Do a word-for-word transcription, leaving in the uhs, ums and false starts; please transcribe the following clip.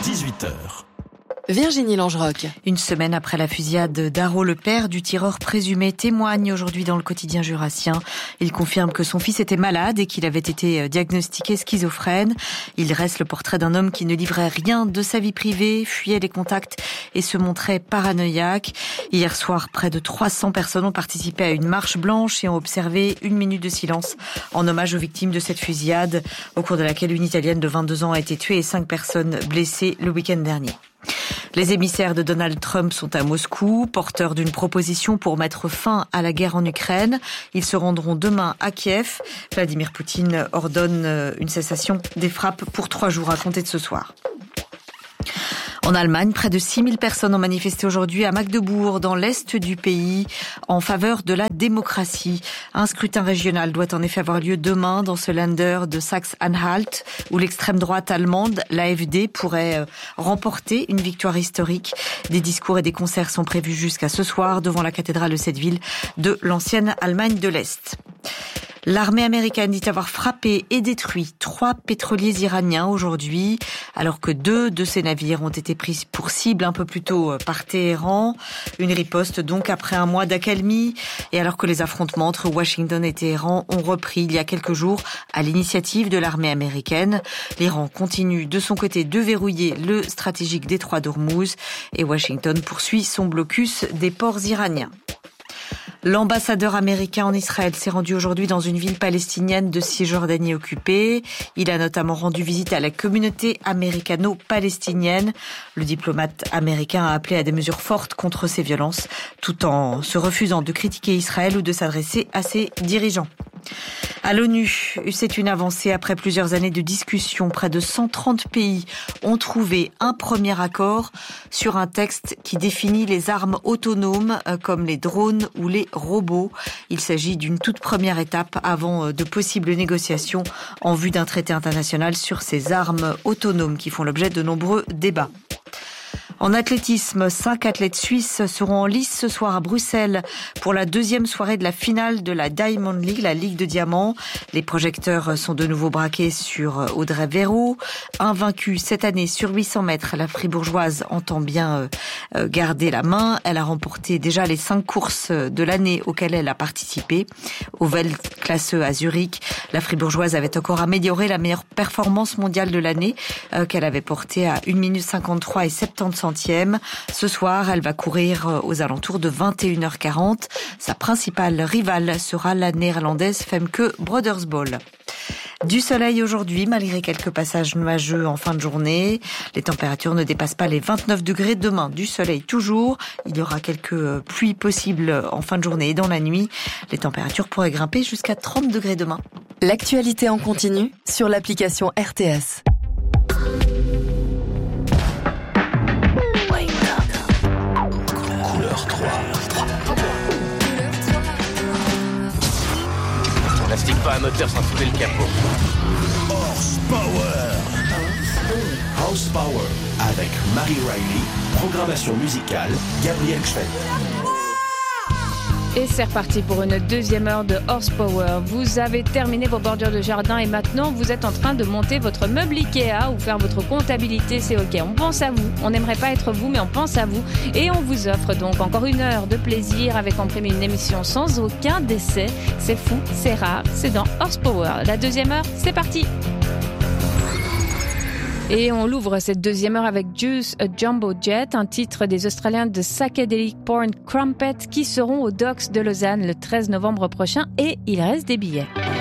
dix-huit heures. Virginie Langeroc. Une semaine après la fusillade d'Haro, le père du tireur présumé témoigne aujourd'hui dans le quotidien jurassien. Il confirme que son fils était malade et qu'il avait été diagnostiqué schizophrène. Il dresse le portrait d'un homme qui ne livrait rien de sa vie privée, fuyait les contacts et se montrait paranoïaque. Hier soir, près de trois cents personnes ont participé à une marche blanche et ont observé une minute de silence en hommage aux victimes de cette fusillade, au cours de laquelle une Italienne de vingt-deux ans a été tuée et cinq personnes blessées le week-end dernier. Les émissaires de Donald Trump sont à Moscou, porteurs d'une proposition pour mettre fin à la guerre en Ukraine. Ils se rendront demain à Kiev. Vladimir Poutine ordonne une cessation des frappes pour trois jours à compter de ce soir. En Allemagne, près de six mille personnes ont manifesté aujourd'hui à Magdebourg, dans l'est du pays, en faveur de la démocratie. Un scrutin régional doit en effet avoir lieu demain dans ce Länder de Saxe-Anhalt, où l'extrême droite allemande, l'A F D, pourrait remporter une victoire historique. Des discours et des concerts sont prévus jusqu'à ce soir devant la cathédrale de cette ville de l'ancienne Allemagne de l'Est. L'armée américaine dit avoir frappé et détruit trois pétroliers iraniens aujourd'hui, alors que deux de ces navires ont été pris pour cible un peu plus tôt par Téhéran. Une riposte donc après un mois d'accalmie, et alors que les affrontements entre Washington et Téhéran ont repris il y a quelques jours à l'initiative de l'armée américaine. L'Iran continue de son côté de verrouiller le stratégique détroit d'Ormuz et Washington poursuit son blocus des ports iraniens. L'ambassadeur américain en Israël s'est rendu aujourd'hui dans une ville palestinienne de Cisjordanie occupée. Il a notamment rendu visite à la communauté américano-palestinienne. Le diplomate américain a appelé à des mesures fortes contre ces violences, tout en se refusant de critiquer Israël ou de s'adresser à ses dirigeants. À l'ONU, c'est une avancée après plusieurs années de discussions. Près de cent trente pays ont trouvé un premier accord sur un texte qui définit les armes autonomes comme les drones ou les robots. Il s'agit d'une toute première étape avant de possibles négociations en vue d'un traité international sur ces armes autonomes qui font l'objet de nombreux débats. En athlétisme, cinq athlètes suisses seront en lice ce soir à Bruxelles pour la deuxième soirée de la finale de la Diamond League, la Ligue de Diamants. Les projecteurs sont de nouveau braqués sur Audrey Verreau. Invaincue cette année sur huit cents mètres, la fribourgeoise entend bien garder la main. Elle a remporté déjà les cinq courses de l'année auxquelles elle a participé. Au Weltklasse à Zurich, la fribourgeoise avait encore amélioré la meilleure performance mondiale de l'année qu'elle avait portée à une minute cinquante-trois et soixante-dix centièmes. Ce soir, elle va courir aux alentours de vingt et une heures quarante. Sa principale rivale sera la néerlandaise Femke Brodersbol. Du soleil aujourd'hui, malgré quelques passages nuageux en fin de journée. Les températures ne dépassent pas les vingt-neuf degrés demain. Du soleil toujours. Il y aura quelques pluies possibles en fin de journée et dans la nuit. Les températures pourraient grimper jusqu'à trente degrés demain. L'actualité en continu sur l'application R T S. On n'astique pas un moteur sans soulever le capot. Horsepower. Horsepower avec Marie Riley. Programmation musicale, Gabriel Schwett. Et c'est reparti pour une deuxième heure de Horsepower. Vous avez terminé vos bordures de jardin et maintenant vous êtes en train de monter votre meuble Ikea ou faire votre comptabilité, c'est ok. On pense à vous. On n'aimerait pas être vous, mais on pense à vous. Et on vous offre donc encore une heure de plaisir avec en prime une émission sans aucun décès. C'est fou, c'est rare, c'est dans Horsepower. La deuxième heure, c'est parti. Et on l'ouvre cette deuxième heure avec Juice a Jumbo Jet, un titre des Australiens de Psychedelic Porn Crumpet qui seront aux Docks de Lausanne le treize novembre prochain et il reste des billets.